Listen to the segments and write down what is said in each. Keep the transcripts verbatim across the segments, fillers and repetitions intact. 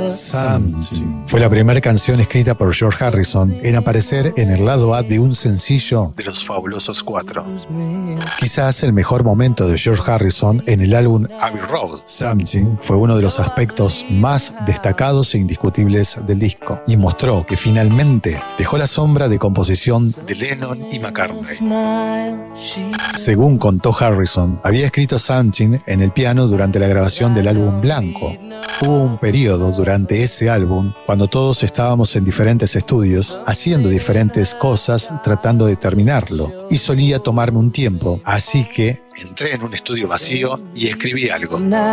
Something fue la primera canción escrita por George Harrison en aparecer en el lado A de un sencillo de Los Fabulosos Cuatro. Quizás el mejor momento de George Harrison en el álbum Abbey Road. Something fue uno de los aspectos más destacados e indiscutibles del disco y mostró que finalmente dejó la sombra de composición de Lennon y McCartney. Según contó Harrison, había escrito Something en el piano durante la grabación del álbum Blanco. Hubo un periodo durante ese álbum cuando todos estábamos en diferentes estudios haciendo diferentes cosas tratando de terminarlo y solía tomarme un tiempo, así que entré en un estudio vacío y escribí algo.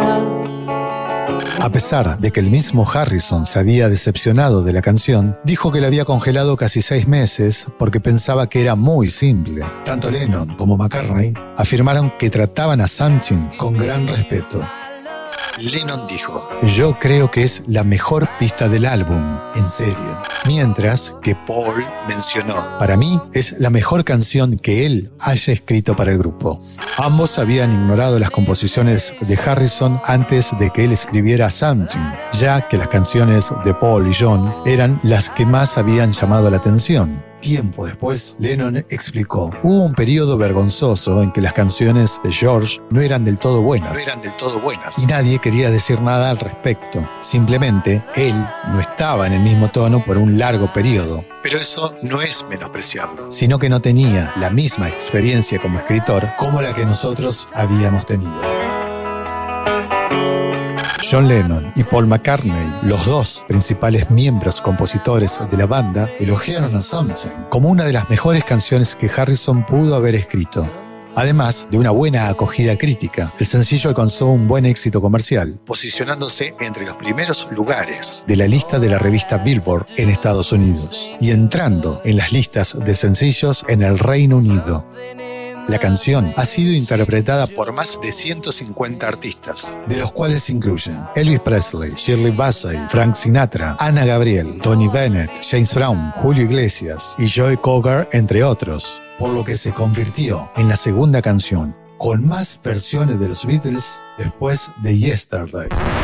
A pesar de que el mismo Harrison se había decepcionado de la canción, dijo que la había congelado casi seis meses porque pensaba que era muy simple. Tanto Lennon como McCartney afirmaron que trataban a Something con gran respeto. Lennon dijo: "Yo creo que es la mejor pista del álbum, en serio". Mientras que Paul mencionó: "Para mí es la mejor canción que él haya escrito para el grupo". Ambos habían ignorado las composiciones de Harrison antes de que él escribiera Something, ya que las canciones de Paul y John eran las que más habían llamado la atención. Tiempo después, Lennon explicó: "Hubo un periodo vergonzoso en que las canciones de George no eran del todo buenas, no eran del todo buenas, y nadie quería decir nada al respecto. Simplemente, él no estaba en el mismo tono por un largo periodo. Pero eso no es menospreciarlo, sino que no tenía la misma experiencia como escritor como la que nosotros habíamos tenido". John Lennon y Paul McCartney, los dos principales miembros compositores de la banda, elogiaron a Something como una de las mejores canciones que Harrison pudo haber escrito. Además de una buena acogida crítica, el sencillo alcanzó un buen éxito comercial, posicionándose entre los primeros lugares de la lista de la revista Billboard en Estados Unidos y entrando en las listas de sencillos en el Reino Unido. La canción ha sido interpretada por más de ciento cincuenta artistas, de los cuales incluyen Elvis Presley, Shirley Bassey, Frank Sinatra, Ana Gabriel, Tony Bennett, James Brown, Julio Iglesias y Joe Cocker, entre otros, por lo que se convirtió en la segunda canción con más versiones de los Beatles después de Yesterday.